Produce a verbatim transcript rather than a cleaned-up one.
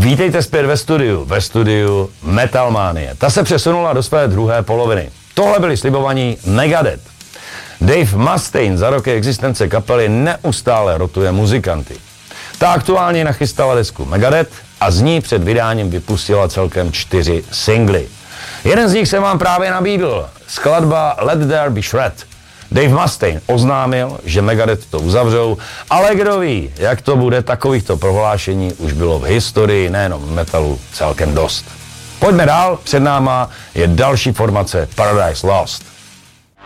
Vítejte zpět ve studiu, ve studiu Metalmanie. Ta se přesunula do své druhé poloviny. Tohle byli slibovaní Megadeth. Dave Mustaine za roky existence kapely neustále rotuje muzikanty. Ta aktuálně nachystala desku Megadeth a z ní před vydáním vypustila celkem čtyři singly. Jeden z nich se vám právě nabídl, skladba Let There Be Shred. Dave Mustaine oznámil, že Megadeth to uzavřou, ale kdo ví, jak to bude, takovýchto prohlášení už bylo v historii nejenom metalu celkem dost. Pojďme dál, před náma je další formace Paradise Lost.